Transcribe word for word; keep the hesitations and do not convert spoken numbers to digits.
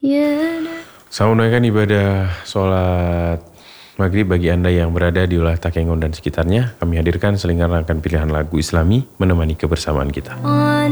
Selamat menunaikan ibadah sholat maghrib bagi Anda yang berada di wilayah Takengon dan sekitarnya. Kami hadirkan selingan rangkaian pilihan lagu Islami menemani kebersamaan kita.